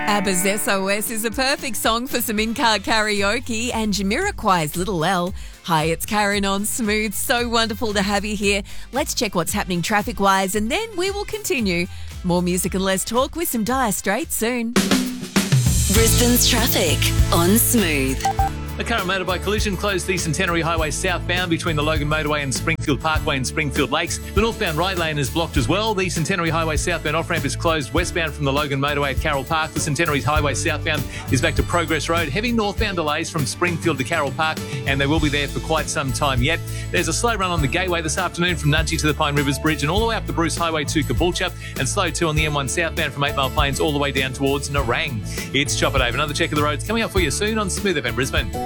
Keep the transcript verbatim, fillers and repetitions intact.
ABBA's S O S is a perfect song for some in-car karaoke, and Jamiroquai's Little L. Hi, it's Karen on Smooth. So wonderful to have you here. Let's check what's happening traffic-wise, and then we will continue. More music and less talk with some Dire Straits soon. Brisbane's traffic on Smooth. A current motorbike collision closed the Centenary Highway southbound between the Logan Motorway and Springfield Parkway and Springfield Lakes. The northbound right lane is blocked as well. The Centenary Highway southbound off-ramp is closed westbound from the Logan Motorway at Carroll Park. The Centenary Highway southbound is back to Progress Road. Heavy northbound delays from Springfield to Carroll Park, and they will be there for quite some time yet. There's a slow run on the Gateway this afternoon from Nudgee to the Pine Rivers Bridge and all the way up the Bruce Highway to Caboolture, and slow too on the M one southbound from Eight Mile Plains all the way down towards Nerang. It's Chopper Dave. Another check of the roads coming up for you soon on Smooth F M Brisbane.